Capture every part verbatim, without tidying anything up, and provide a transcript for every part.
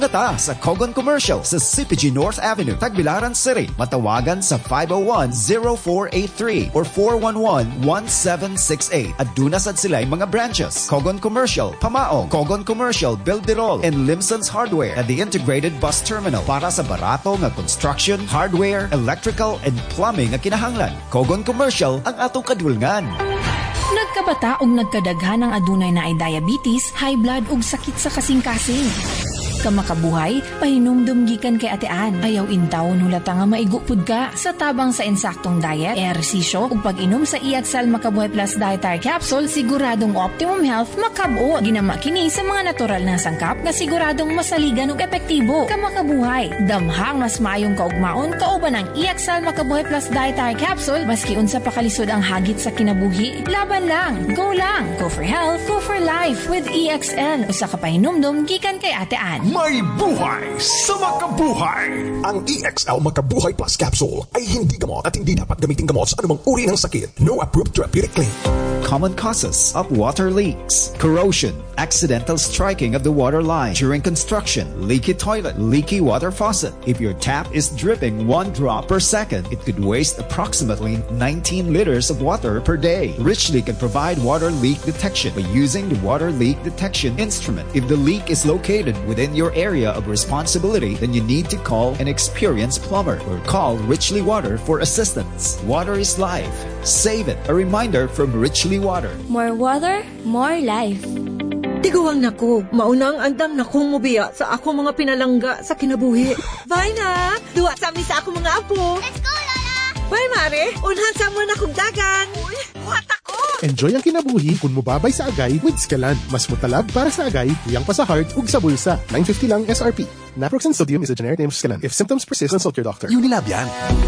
Nata sa Kogon Commercial sa C P G North Avenue, Tagbilaran City. Matawagan sa five oh one, oh four eight three or four one one, one seven six eight. At dunasad sila yung mga branches. Kogon Commercial, Pamaong, Kogon Commercial, Bilbirol, and Limson's Hardware at the Integrated Bus Terminal para sa barato nga construction, hardware, electrical, and plumbing nga kinahanglan. Kogon Commercial ang atong kadulngan. Nagkabata og nagkadaghan ang adunay na ay diabetes, high blood ug sakit sa kasing-kasing. Kamakabuhay, pahinumdum gikan kay atean. Ayaw intaw nulata nga maigupod ka sa tabang sa insaktong diet, ehersisyo ug pag-inom sa Iaxal Makabuhay Plus Dietary Capsule, siguradong optimum health makab-o. Ginama kini sa mga natural na sangkap nga siguradong masaligan ug epektibo. Kamakabuhay, damhang mas maayong kaugmaon kauban ang Iaxal Makabuhay Plus Dietary Capsule maski unsa pa kalisod ang hagit sa kinabuhi. Laban lang, go lang. Go for health, go for life with E X L. Usa ka pahinumdum gikan kay atean. May buhay sa makabuhay! Ang E X L Makabuhay Plus Capsule ay hindi gamot at hindi dapat gamitin gamot sa anumang uri ng sakit. No approved therapeutic claim. Common causes of water leaks: corrosion, accidental striking of the water line during construction, leaky toilet, leaky water faucet. If your tap is dripping one drop per second, it could waste approximately nineteen liters of water per day. Richly can provide water leak detection by using the water leak detection instrument. If the leak is located within your area of responsibility, then you need to call an experienced plumber or call Richly Water for assistance. Water is life. Save it. A reminder from Richly Water. More water, more life. Tiguang nako, maunang andam na kong mubiya sa ako mga pinalangga sa kinabuhi. Bye na! Duwa sa amin sa ako mga apo. Let's go, Lola! Bye, Mare! Unhan sa mo na kong dagan. Uy, buhat ako! Enjoy ang kinabuhi kung mubabay sa agay with Scalan. Mas mutalab para sa agay, tuyang pa sa heart, ug sa bulsa. nine fifty lang S R P. Naproxen sodium is a generic name of Scalan. If symptoms persist, consult your doctor. Unilab yan.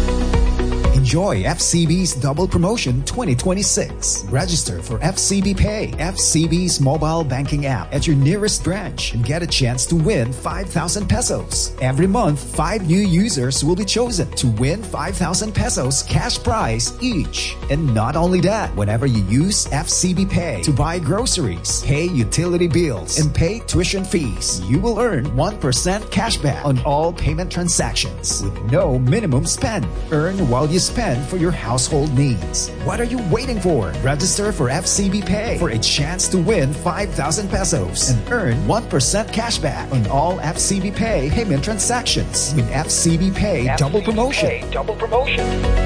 Enjoy F C B's Double Promotion twenty twenty-six. Register for F C B Pay, F C B's mobile banking app at your nearest branch and get a chance to win five thousand pesos. Every month, five new users will be chosen to win five thousand pesos cash prize each. And not only that, whenever you use F C B Pay to buy groceries, pay utility bills, and pay tuition fees, you will earn one percent cashback on all payment transactions with no minimum spend. Earn while you spend for your household needs. What are you waiting for? Register for F C B Pay for a chance to win five thousand pesos and earn one percent cashback on all F C B Pay payment transactions with F C B Pay F C B Double Promotion. Pay Double Promotion.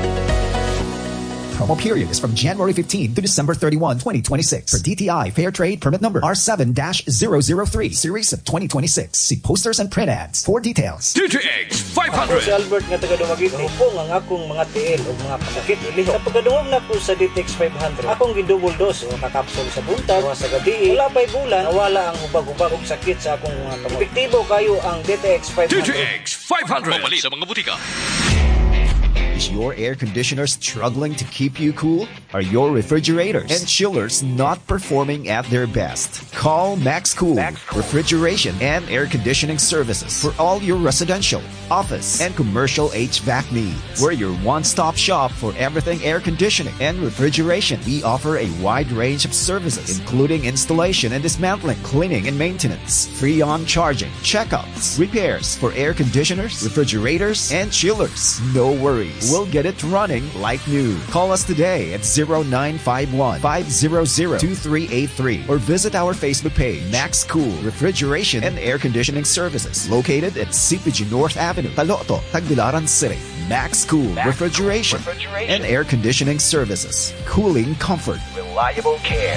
Promo period is from January fifteenth to December thirty-first, twenty twenty-six. For D T I Fair Trade Permit Number R seven dash zero zero three, Series of twenty twenty-six. See posters and print ads for details. D T X five hundred. Ako si Albert nga taga-Dumaguete. Ako ang akong mga tiil o mga pasakit iliho. Sa pagkadungog na po sa D T X five hundred, akong gidouble dose o kakapsol sa buntag o sa gabi. Wala pa'y bulan, nawala ang hubag-hubag o sakit sa akong mga kamot. Epektibo kayo ang D T X five hundred. D T X five hundred. Mamali sa mga butika. Is your air conditioner struggling to keep you cool? Are your refrigerators and chillers not performing at their best? Call Max Cool, Max Cool Refrigeration and Air Conditioning Services for all your residential, office, and commercial H V A C needs. We're your one-stop shop for everything air conditioning and refrigeration. We offer a wide range of services, including installation and dismantling, cleaning and maintenance, free on charging, checkups, repairs for air conditioners, refrigerators, and chillers. No worries. We'll get it running like new. Call us today at zero nine five one, five zero zero, two three eight three or visit our Facebook page, Max Cool Refrigeration and Air Conditioning Services, located at C P G North Avenue, Taloto, Tagbilaran City. Max Cool Max Refrigeration, Cool Refrigeration and Air Conditioning Services. Cooling comfort. Reliable care.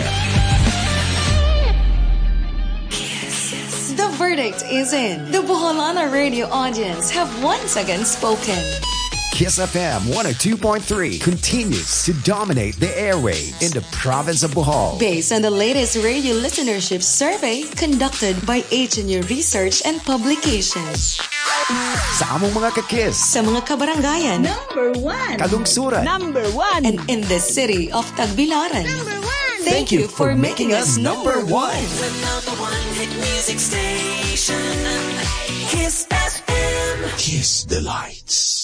The verdict is in. The Boholana radio audience have once again spoken. Kiss F M one oh two point three continues to dominate the airwaves in the province of Bohol. Based on the latest radio listenership survey conducted by H N U Research and Publications. Sa among mga kakis. Sa mga kabarangayan. Number one. Kalungsuran. Number one. And in the city of Tagbilaran. Number one. Thank, Thank you for, for making us number one. The number one hit music station. Kiss F M. Kiss the lights.